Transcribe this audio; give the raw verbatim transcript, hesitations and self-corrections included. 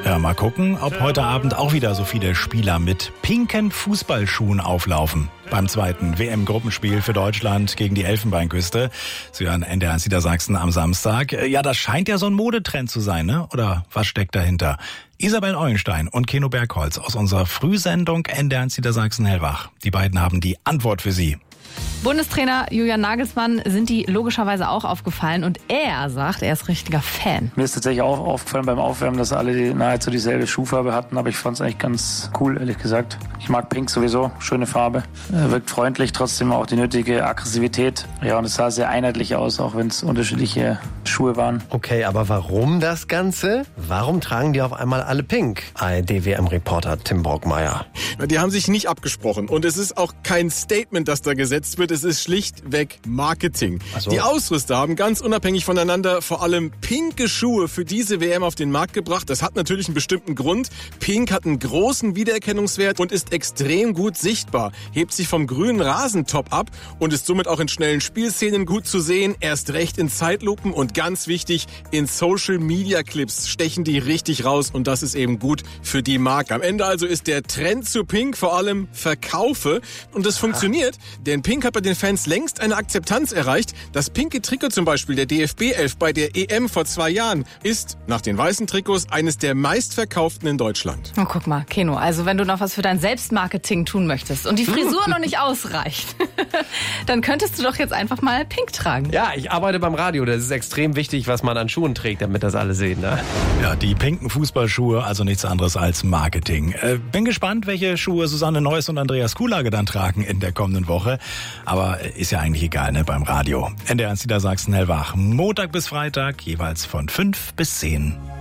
Ja, mal gucken, ob heute Abend auch wieder so viele Spieler mit pinken Fußballschuhen auflaufen. Beim zweiten W M-Gruppenspiel für Deutschland gegen die Elfenbeinküste. Sie hören N D R eins Niedersachsen am Samstag. Ja, das scheint ja so ein Modetrend zu sein, ne? Oder was steckt dahinter? Isabel Eulenstein und Keno Bergholz aus unserer Frühsendung N D R eins Niedersachsen Hellwach. Die beiden haben die Antwort für Sie. Bundestrainer Julian Nagelsmann sind die logischerweise auch aufgefallen und er sagt, er ist richtiger Fan. Mir ist tatsächlich auch aufgefallen beim Aufwärmen, dass alle die nahezu dieselbe Schuhfarbe hatten, aber ich fand es eigentlich ganz cool, ehrlich gesagt. Ich mag Pink sowieso, schöne Farbe. Er wirkt freundlich, trotzdem auch die nötige Aggressivität. Ja, und es sah sehr einheitlich aus, auch wenn es unterschiedliche Schuhe waren. Okay, aber warum das Ganze? Warum tragen die auf einmal alle Pink? A R D-W M-Reporter Tim Brockmeier. Die haben sich nicht abgesprochen und es ist auch kein Statement, das da gesetzt wird. Es ist schlichtweg Marketing. Ach so. Die Ausrüster haben ganz unabhängig voneinander vor allem pinke Schuhe für diese W M auf den Markt gebracht. Das hat natürlich einen bestimmten Grund. Pink hat einen großen Wiedererkennungswert und ist extrem gut sichtbar. Hebt sich vom grünen Rasentop ab und ist somit auch in schnellen Spielszenen gut zu sehen. Erst recht in Zeitlupen und ganz wichtig, in Social-Media-Clips stechen die richtig raus und das ist eben gut für die Marke. Am Ende also ist der Trend zu Pink vor allem Verkaufe und das funktioniert, denn Pink hat bei den Fans längst eine Akzeptanz erreicht. Das pinke Trikot zum Beispiel der D F B elf bei der E M vor zwei Jahren ist nach den weißen Trikots eines der meistverkauften in Deutschland. Oh, guck mal, Keno, also wenn du noch was für dein Selbstmarketing tun möchtest und die Frisur noch nicht ausreicht, dann könntest du doch jetzt einfach mal Pink tragen. Ja, ich arbeite beim Radio. Das ist extrem wichtig, was man an Schuhen trägt, damit das alle sehen. Ne? Ja, die pinken Fußballschuhe, also nichts anderes als Marketing. Äh, bin gespannt, welche Schuhe Susanne Neuss und Andreas Kuhlage dann tragen in der kommenden Woche. Aber ist ja eigentlich egal, ne, beim Radio. N D R eins Niedersachsen Hellwach. Montag bis Freitag, jeweils von fünf bis zehn.